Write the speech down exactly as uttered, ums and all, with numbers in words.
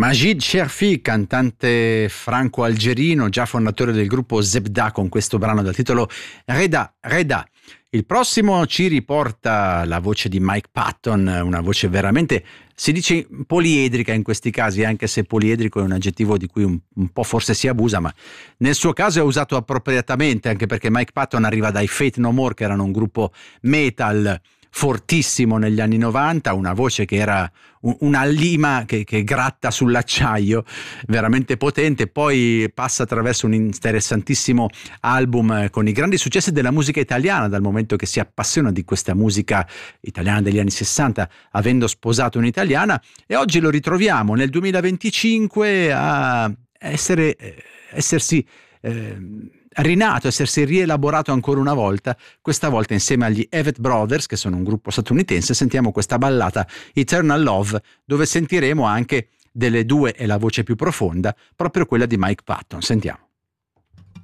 Majid Cherfi, cantante franco-algerino, già fondatore del gruppo Zebda, con questo brano dal titolo Reda, Reda. Il prossimo ci riporta la voce di Mike Patton, una voce veramente, si dice poliedrica in questi casi, anche se poliedrico è un aggettivo di cui un, un po' forse si abusa, ma nel suo caso è usato appropriatamente, anche perché Mike Patton arriva dai Faith No More, che erano un gruppo metal fortissimo negli anni novanta, una voce che era una lima che, che gratta sull'acciaio, veramente potente. Poi passa attraverso un interessantissimo album con i grandi successi della musica italiana, dal momento che si appassiona di questa musica italiana degli anni sessanta, avendo sposato un'italiana, e oggi lo ritroviamo nel duemilaventicinque a essere essersi eh, rinato, essersi rielaborato ancora una volta, questa volta insieme agli Avett Brothers, che sono un gruppo statunitense. Sentiamo questa ballata Eternal Love, dove sentiremo anche delle due e la voce più profonda, proprio quella di Mike Patton. Sentiamo.